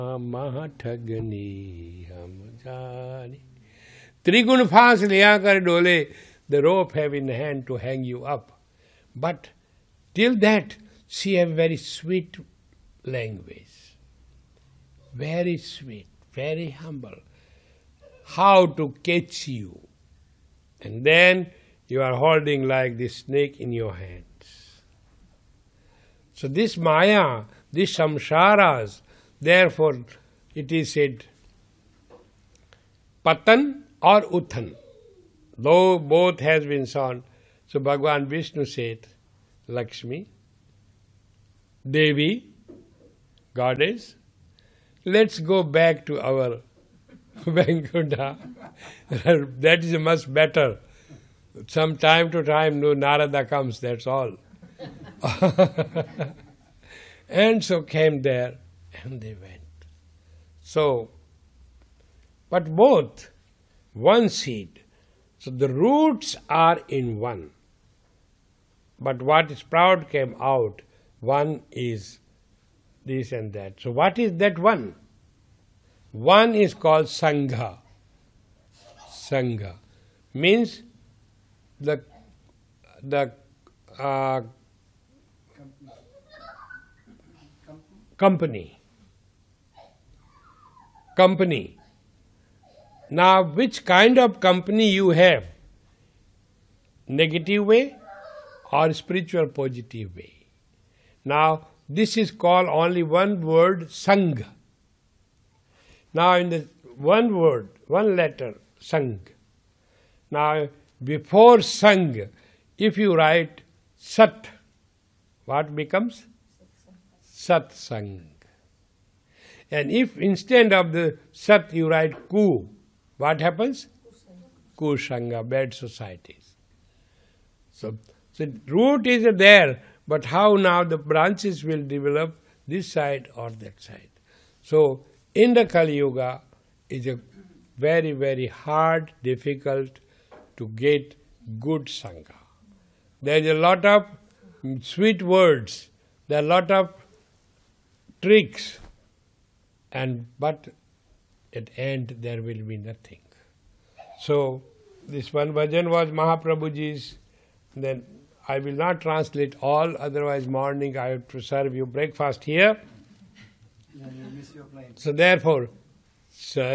महा ठगनी हम जाने. Trigun फांस लिया कर डोले, the rope have in hand to hang you up. But till that, she have very sweet language. Very sweet, very humble. How to catch you. And then you are holding like this snake in your hands. So this Maya, this samsaras, therefore it is said, Patan or Uthan. Though both has been shown, so Bhagavan Vishnu said, Lakshmi, Devi, Goddess, let's go back to our Vaikuntha. That is much better. Some time to time, no Narada comes, that's all. And so came there, and they went. So, but both, one seed. So the roots are in one. But what sprout came out, one is this and that. So what is that one? One is called Sangha. Sangha means the company. Company. Now, which kind of company you have? Negative way or spiritual positive way? Now, this is called only one word, Sangha. Now, in the one word, one letter, Sang. Now, before Sang, if you write Sat, what becomes? Satsang. And if instead of the Sat you write Ku, what happens? Kusanga, bad societies. So root is there, but how now the branches will develop this side or that side. So in the Kali Yuga is a very, very hard, difficult to get good Sangha. There is a lot of sweet words, there are a lot of tricks, but at end there will be nothing. So this one bhajan was Mahaprabhuji's. Then I will not translate all, otherwise morning I have to serve you breakfast here. Yeah, you miss your plane. So therefore,